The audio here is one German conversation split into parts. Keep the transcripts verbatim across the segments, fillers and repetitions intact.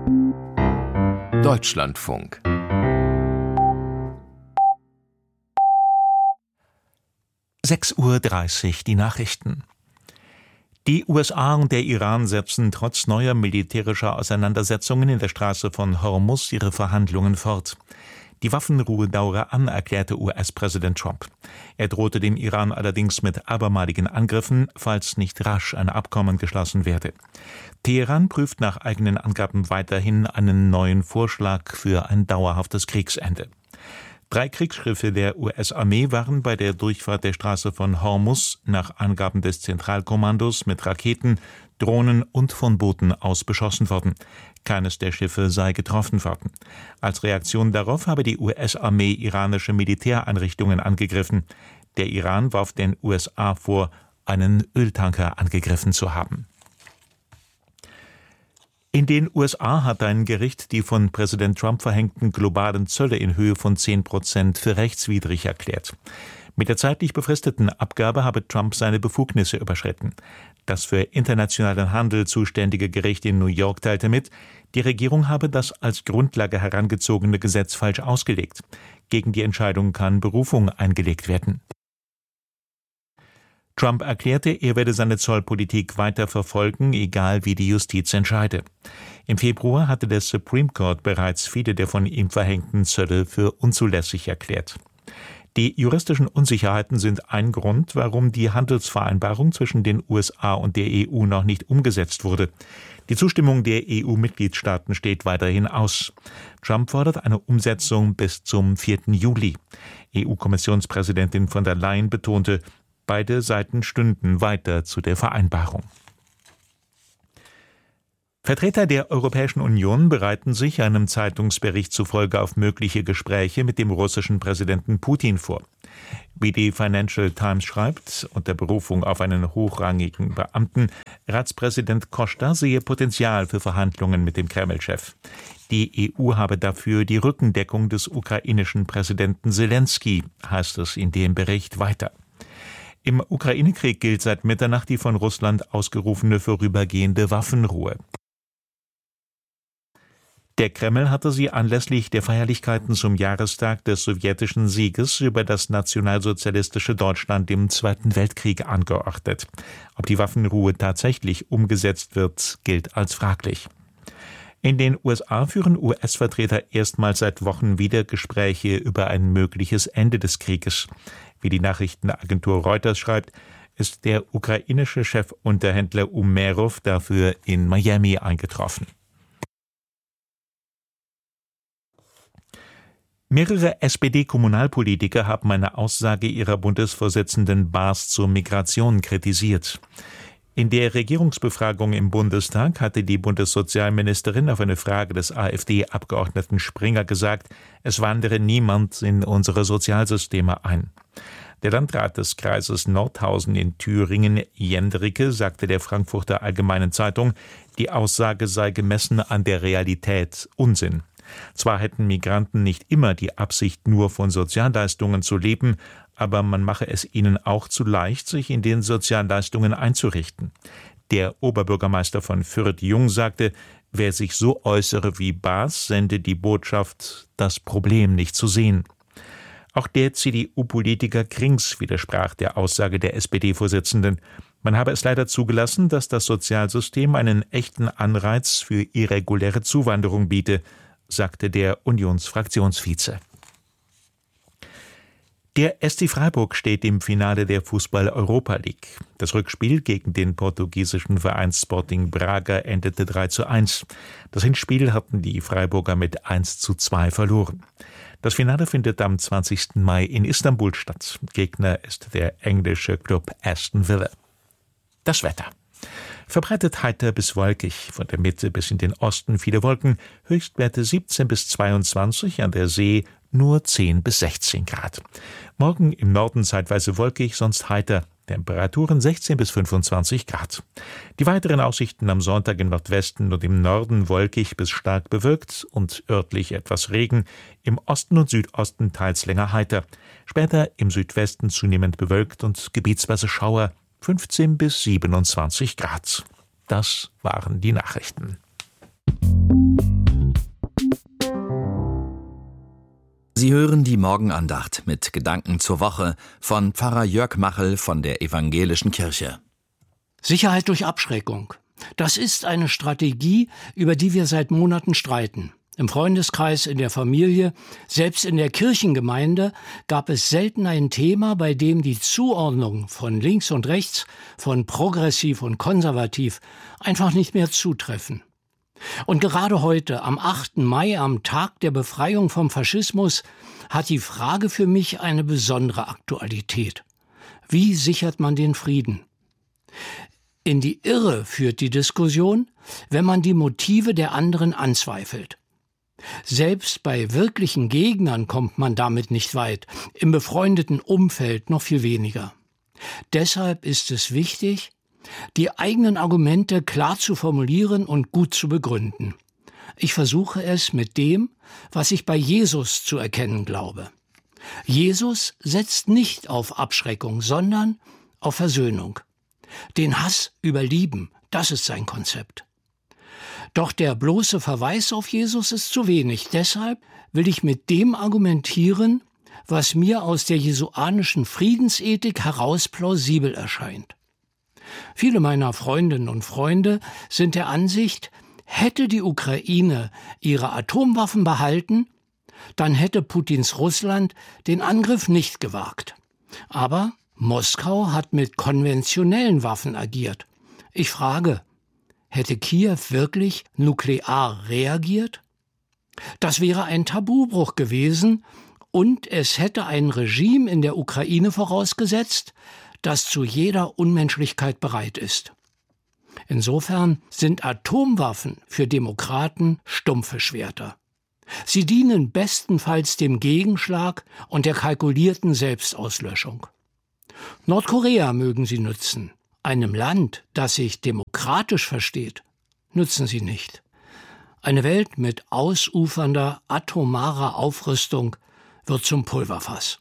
Deutschlandfunk. sechs Uhr dreißig, die Nachrichten. Die U S A und der Iran setzen trotz neuer militärischer Auseinandersetzungen in der Straße von Hormuz ihre Verhandlungen fort. Die Waffenruhe dauere an, erklärte U S-Präsident Trump. Er drohte dem Iran allerdings mit abermaligen Angriffen, falls nicht rasch ein Abkommen geschlossen werde. Teheran prüft nach eigenen Angaben weiterhin einen neuen Vorschlag für ein dauerhaftes Kriegsende. Drei Kriegsschiffe der U S-Armee waren bei der Durchfahrt der Straße von Hormuz nach Angaben des Zentralkommandos mit Raketen, Drohnen und von Booten aus beschossen worden. Keines der Schiffe sei getroffen worden. Als Reaktion darauf habe die U S-Armee iranische Militäreinrichtungen angegriffen. Der Iran warf den U S A vor, einen Öltanker angegriffen zu haben. In den U S A hat ein Gericht die von Präsident Trump verhängten globalen Zölle in Höhe von zehn Prozent für rechtswidrig erklärt. Mit der zeitlich befristeten Abgabe habe Trump seine Befugnisse überschritten. Das für internationalen Handel zuständige Gericht in New York teilte mit, die Regierung habe das als Grundlage herangezogene Gesetz falsch ausgelegt. Gegen die Entscheidung kann Berufung eingelegt werden. Trump erklärte, er werde seine Zollpolitik weiter verfolgen, egal wie die Justiz entscheide. Im Februar hatte der Supreme Court bereits viele der von ihm verhängten Zölle für unzulässig erklärt. Die juristischen Unsicherheiten sind ein Grund, warum die Handelsvereinbarung zwischen den U S A und der E U noch nicht umgesetzt wurde. Die Zustimmung der E U-Mitgliedstaaten steht weiterhin aus. Trump fordert eine Umsetzung bis zum vierten Juli. E U-Kommissionspräsidentin von der Leyen betonte, beide Seiten stünden weiter zu der Vereinbarung. Vertreter der Europäischen Union bereiten sich einem Zeitungsbericht zufolge auf mögliche Gespräche mit dem russischen Präsidenten Putin vor. Wie die Financial Times schreibt, unter Berufung auf einen hochrangigen Beamten, Ratspräsident Costa sehe Potenzial für Verhandlungen mit dem Kreml-Chef. Die E U habe dafür die Rückendeckung des ukrainischen Präsidenten Selenskyj, heißt es in dem Bericht weiter. Im Ukraine-Krieg gilt seit Mitternacht die von Russland ausgerufene vorübergehende Waffenruhe. Der Kreml hatte sie anlässlich der Feierlichkeiten zum Jahrestag des sowjetischen Sieges über das nationalsozialistische Deutschland im Zweiten Weltkrieg angeordnet. Ob die Waffenruhe tatsächlich umgesetzt wird, gilt als fraglich. In den U S A führen U S-Vertreter erstmals seit Wochen wieder Gespräche über ein mögliches Ende des Krieges. Wie die Nachrichtenagentur Reuters schreibt, ist der ukrainische Chefunterhändler Umerov dafür in Miami eingetroffen. Mehrere S P D-Kommunalpolitiker haben eine Aussage ihrer Bundesvorsitzenden Baas zur Migration kritisiert. In der Regierungsbefragung im Bundestag hatte die Bundessozialministerin auf eine Frage des AfD-Abgeordneten Springer gesagt, es wandere niemand in unsere Sozialsysteme ein. Der Landrat des Kreises Nordhausen in Thüringen, Jendricke, sagte der Frankfurter Allgemeinen Zeitung, die Aussage sei gemessen an der Realität Unsinn. Zwar hätten Migranten nicht immer die Absicht, nur von Sozialleistungen zu leben, aber man mache es ihnen auch zu leicht, sich in den Sozialleistungen einzurichten. Der Oberbürgermeister von Fürth Jung sagte, wer sich so äußere wie Baas, sende die Botschaft, das Problem nicht zu sehen. Auch der C D U-Politiker Krings widersprach der Aussage der S P D-Vorsitzenden. Man habe es leider zugelassen, dass das Sozialsystem einen echten Anreiz für irreguläre Zuwanderung biete, sagte der Unionsfraktionsvize. Der S C Freiburg steht im Finale der Fußball-Europa League. Das Rückspiel gegen den portugiesischen Verein Sporting Braga endete drei zu eins. Das Hinspiel hatten die Freiburger mit eins zu zwei verloren. Das Finale findet am zwanzigsten Mai in Istanbul statt. Gegner ist der englische Club Aston Villa. Das Wetter. Verbreitet heiter bis wolkig, von der Mitte bis in den Osten viele Wolken, Höchstwerte siebzehn bis zweiundzwanzig, an der See nur zehn bis sechzehn Grad. Morgen im Norden zeitweise wolkig, sonst heiter, Temperaturen sechzehn bis fünfundzwanzig Grad. Die weiteren Aussichten am Sonntag im Nordwesten und im Norden wolkig bis stark bewölkt und örtlich etwas Regen, im Osten und Südosten teils länger heiter. Später im Südwesten zunehmend bewölkt und gebietsweise Schauer, fünfzehn bis siebenundzwanzig Grad. Das waren die Nachrichten. Sie hören die Morgenandacht mit Gedanken zur Woche von Pfarrer Jörg Machel von der Evangelischen Kirche. Sicherheit durch Abschreckung. Das ist eine Strategie, über die wir seit Monaten streiten. Im Freundeskreis, in der Familie, selbst in der Kirchengemeinde gab es selten ein Thema, bei dem die Zuordnung von links und rechts, von progressiv und konservativ einfach nicht mehr zutreffen. Und gerade heute, am achten Mai, am Tag der Befreiung vom Faschismus, hat die Frage für mich eine besondere Aktualität. Wie sichert man den Frieden? In die Irre führt die Diskussion, wenn man die Motive der anderen anzweifelt. Selbst bei wirklichen Gegnern kommt man damit nicht weit, im befreundeten Umfeld noch viel weniger. Deshalb ist es wichtig, die eigenen Argumente klar zu formulieren und gut zu begründen. Ich versuche es mit dem, was ich bei Jesus zu erkennen glaube. Jesus setzt nicht auf Abschreckung, sondern auf Versöhnung. Den Hass überlieben, das ist sein Konzept. Doch der bloße Verweis auf Jesus ist zu wenig. Deshalb will ich mit dem argumentieren, was mir aus der jesuanischen Friedensethik heraus plausibel erscheint. Viele meiner Freundinnen und Freunde sind der Ansicht, hätte die Ukraine ihre Atomwaffen behalten, dann hätte Putins Russland den Angriff nicht gewagt. Aber Moskau hat mit konventionellen Waffen agiert. Ich frage, hätte Kiew wirklich nuklear reagiert? Das wäre ein Tabubruch gewesen und es hätte ein Regime in der Ukraine vorausgesetzt, das zu jeder Unmenschlichkeit bereit ist. Insofern sind Atomwaffen für Demokraten stumpfe Schwerter. Sie dienen bestenfalls dem Gegenschlag und der kalkulierten Selbstauslöschung. Nordkorea mögen sie nützen. Einem Land, das sich demokratisch versteht, nützen sie nicht. Eine Welt mit ausufernder atomarer Aufrüstung wird zum Pulverfass.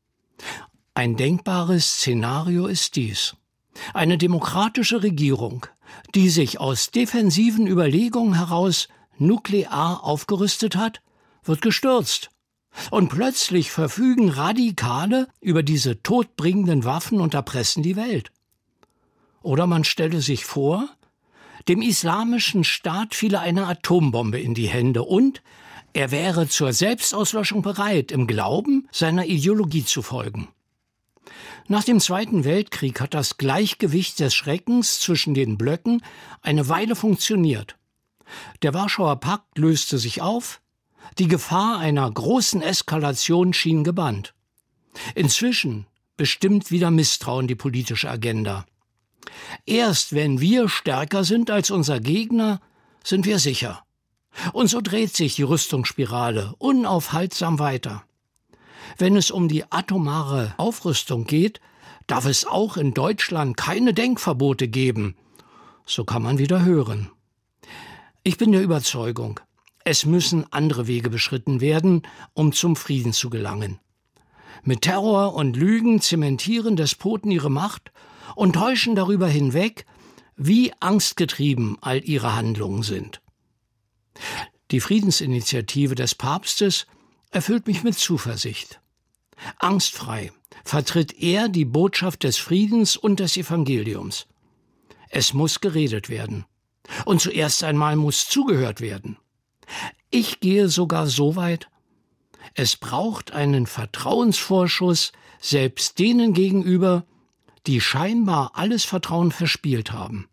Ein denkbares Szenario ist dies: Eine demokratische Regierung, die sich aus defensiven Überlegungen heraus nuklear aufgerüstet hat, wird gestürzt. Und plötzlich verfügen Radikale über diese todbringenden Waffen und erpressen die Welt. Oder man stelle sich vor, dem islamischen Staat fiele eine Atombombe in die Hände und er wäre zur Selbstauslöschung bereit, im Glauben seiner Ideologie zu folgen. Nach dem Zweiten Weltkrieg hat das Gleichgewicht des Schreckens zwischen den Blöcken eine Weile funktioniert. Der Warschauer Pakt löste sich auf, die Gefahr einer großen Eskalation schien gebannt. Inzwischen bestimmt wieder Misstrauen die politische Agenda. Erst wenn wir stärker sind als unser Gegner, sind wir sicher. Und so dreht sich die Rüstungsspirale unaufhaltsam weiter. Wenn es um die atomare Aufrüstung geht, darf es auch in Deutschland keine Denkverbote geben. So kann man wieder hören. Ich bin der Überzeugung, es müssen andere Wege beschritten werden, um zum Frieden zu gelangen. Mit Terror und Lügen zementieren Despoten ihre Macht und täuschen darüber hinweg, wie angstgetrieben all ihre Handlungen sind. Die Friedensinitiative des Papstes erfüllt mich mit Zuversicht. Angstfrei vertritt er die Botschaft des Friedens und des Evangeliums. Es muss geredet werden. Und zuerst einmal muss zugehört werden. Ich gehe sogar so weit, es braucht einen Vertrauensvorschuss selbst denen gegenüber, die scheinbar alles Vertrauen verspielt haben.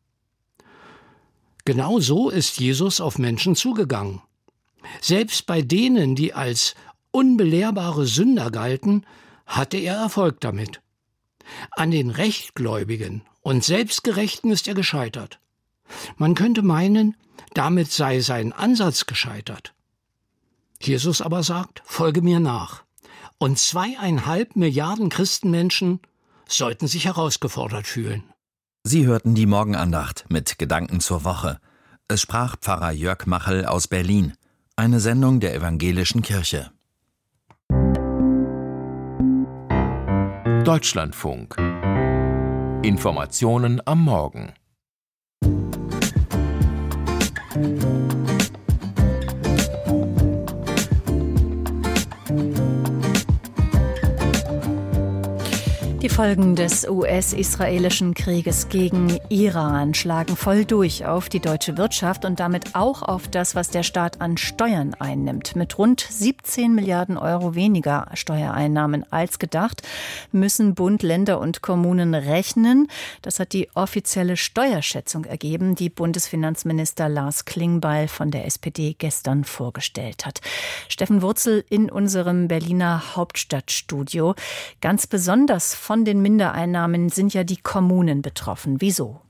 Genau so ist Jesus auf Menschen zugegangen. Selbst bei denen, die als unbelehrbare Sünder galten, hatte er Erfolg damit. An den Rechtgläubigen und Selbstgerechten ist er gescheitert. Man könnte meinen, damit sei sein Ansatz gescheitert. Jesus aber sagt, folge mir nach. Und zweieinhalb Milliarden Christenmenschen sollten sich herausgefordert fühlen. Sie hörten die Morgenandacht mit Gedanken zur Woche. Es sprach Pfarrer Jörg Machel aus Berlin, eine Sendung der Evangelischen Kirche. Deutschlandfunk. Informationen am Morgen. Folgen des U S-israelischen Krieges gegen Iran schlagen voll durch auf die deutsche Wirtschaft und damit auch auf das, was der Staat an Steuern einnimmt. Mit rund siebzehn Milliarden Euro weniger Steuereinnahmen als gedacht, müssen Bund, Länder und Kommunen rechnen. Das hat die offizielle Steuerschätzung ergeben, die Bundesfinanzminister Lars Klingbeil von der S P D gestern vorgestellt hat. Steffen Wurzel in unserem Berliner Hauptstadtstudio. Ganz besonders von den Mindereinnahmen sind ja die Kommunen betroffen. Wieso?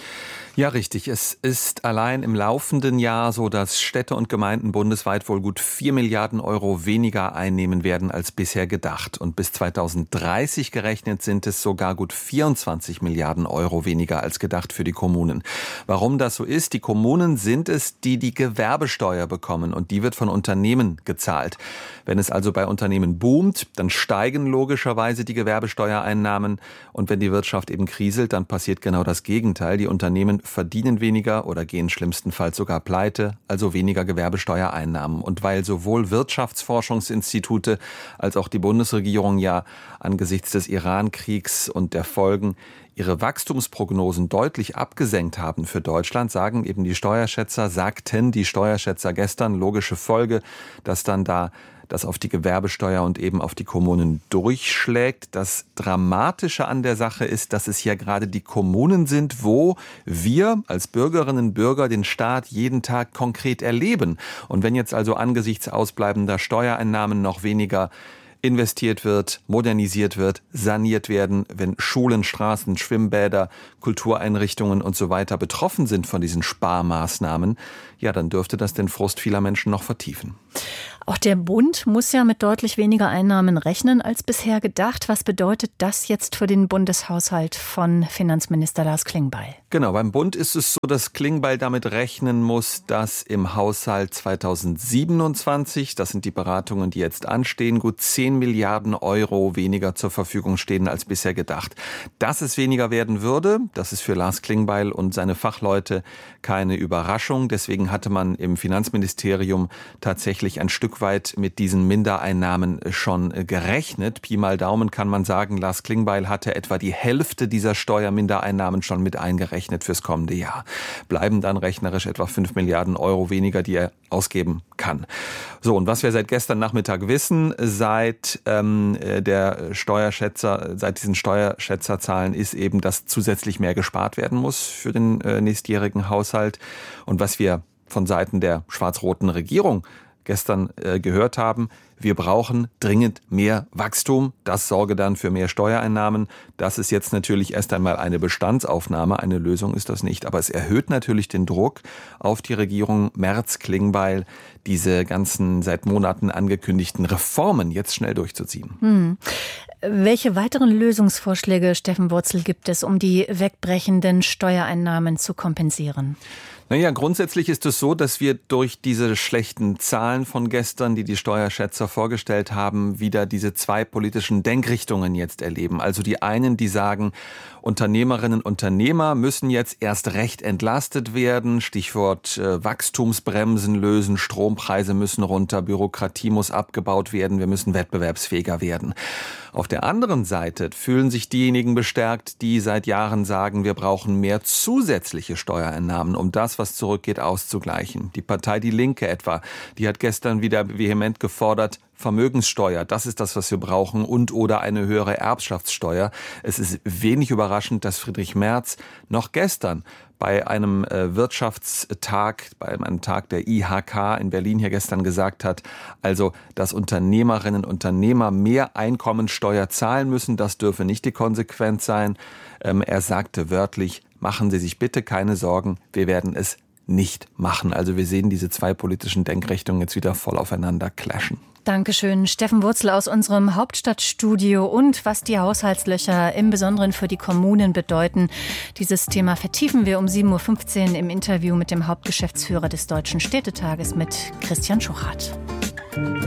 Ja, richtig. Es ist allein im laufenden Jahr so, dass Städte und Gemeinden bundesweit wohl gut vier Milliarden Euro weniger einnehmen werden als bisher gedacht. Und bis zweitausenddreißig gerechnet sind es sogar gut vierundzwanzig Milliarden Euro weniger als gedacht für die Kommunen. Warum das so ist? Die Kommunen sind es, die die Gewerbesteuer bekommen und die wird von Unternehmen gezahlt. Wenn es also bei Unternehmen boomt, dann steigen logischerweise die Gewerbesteuereinnahmen und wenn die Wirtschaft eben kriselt, dann passiert genau das Gegenteil. Die Unternehmen verdienen weniger oder gehen schlimmstenfalls sogar pleite, also weniger Gewerbesteuereinnahmen. Und weil sowohl Wirtschaftsforschungsinstitute als auch die Bundesregierung ja angesichts des Iran-Kriegs und der Folgen ihre Wachstumsprognosen deutlich abgesenkt haben für Deutschland, sagen eben die Steuerschätzer, sagten die Steuerschätzer gestern, logische Folge, dass dann da das auf die Gewerbesteuer und eben auf die Kommunen durchschlägt. Das Dramatische an der Sache ist, dass es ja gerade die Kommunen sind, wo wir als Bürgerinnen und Bürger den Staat jeden Tag konkret erleben. Und wenn jetzt also angesichts ausbleibender Steuereinnahmen noch weniger investiert wird, modernisiert wird, saniert werden, wenn Schulen, Straßen, Schwimmbäder, Kultureinrichtungen und so weiter betroffen sind von diesen Sparmaßnahmen, ja, dann dürfte das den Frust vieler Menschen noch vertiefen. Auch der Bund muss ja mit deutlich weniger Einnahmen rechnen als bisher gedacht. Was bedeutet das jetzt für den Bundeshaushalt von Finanzminister Lars Klingbeil? Genau, beim Bund ist es so, dass Klingbeil damit rechnen muss, dass im Haushalt zweitausendsiebenundzwanzig, das sind die Beratungen, die jetzt anstehen, gut zehn Milliarden Euro weniger zur Verfügung stehen als bisher gedacht. Dass es weniger werden würde, das ist für Lars Klingbeil und seine Fachleute keine Überraschung. Deswegen hatte man im Finanzministerium tatsächlich ein Stück weit mit diesen Mindereinnahmen schon gerechnet. Pi mal Daumen kann man sagen, Lars Klingbeil hatte etwa die Hälfte dieser Steuermindereinnahmen schon mit eingerechnet fürs kommende Jahr. Bleiben dann rechnerisch etwa fünf Milliarden Euro weniger, die er ausgeben kann. So, und was wir seit gestern Nachmittag wissen, seit ähm, der Steuerschätzer, seit diesen Steuerschätzerzahlen ist eben, dass zusätzlich mehr gespart werden muss für den äh, nächstjährigen Haushalt. Und was wir von Seiten der schwarz-roten Regierung gestern äh, gehört haben, wir brauchen dringend mehr Wachstum. Das sorge dann für mehr Steuereinnahmen. Das ist jetzt natürlich erst einmal eine Bestandsaufnahme. Eine Lösung ist das nicht. Aber es erhöht natürlich den Druck auf die Regierung Merz-Klingbeil, diese ganzen seit Monaten angekündigten Reformen jetzt schnell durchzuziehen. Hm. Welche weiteren Lösungsvorschläge, Steffen Wurzel, gibt es, um die wegbrechenden Steuereinnahmen zu kompensieren? Naja, grundsätzlich ist es so, dass wir durch diese schlechten Zahlen von gestern, die die Steuerschätzer vorgestellt haben, wieder diese zwei politischen Denkrichtungen jetzt erleben. Also die einen, die sagen, Unternehmerinnen und Unternehmer müssen jetzt erst recht entlastet werden. Stichwort äh, Wachstumsbremsen lösen, Strompreise müssen runter, Bürokratie muss abgebaut werden, wir müssen wettbewerbsfähiger werden. Auf der anderen Seite fühlen sich diejenigen bestärkt, die seit Jahren sagen, wir brauchen mehr zusätzliche Steuereinnahmen, um das, was zurückgeht, auszugleichen. Die Partei Die Linke etwa, die hat gestern wieder vehement gefordert, Vermögenssteuer, das ist das, was wir brauchen, und oder eine höhere Erbschaftssteuer. Es ist wenig überraschend, dass Friedrich Merz noch gestern bei einem äh, Wirtschaftstag, bei einem Tag der I H K in Berlin hier gestern gesagt hat, also, dass Unternehmerinnen und Unternehmer mehr Einkommensteuer zahlen müssen, das dürfe nicht die Konsequenz sein. Ähm, er sagte wörtlich, machen Sie sich bitte keine Sorgen, wir werden es nicht machen. Also wir sehen diese zwei politischen Denkrichtungen jetzt wieder voll aufeinander clashen. Dankeschön, Steffen Wurzel aus unserem Hauptstadtstudio. Und was die Haushaltslöcher im Besonderen für die Kommunen bedeuten, dieses Thema vertiefen wir um sieben Uhr fünfzehn im Interview mit dem Hauptgeschäftsführer des Deutschen Städtetages, mit Christian Schuchart.